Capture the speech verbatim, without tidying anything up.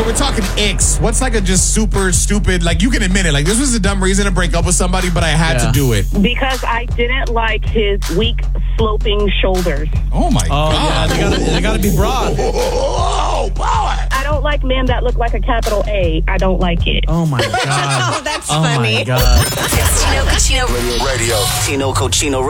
we're talking icks. What's like a just super stupid, like you can admit it, like this was a dumb reason to break up with somebody, but I had Yeah. to do it. Because I didn't like his weak sloping shoulders. Oh my Oh, God. yeah, they gotta, they gotta be broad. Oh, boy. I don't like men that look like a capital A. I don't like it. Oh, my God. Oh, that's Oh, funny. my God. It's Tino Cochino Radio. Tino Cochino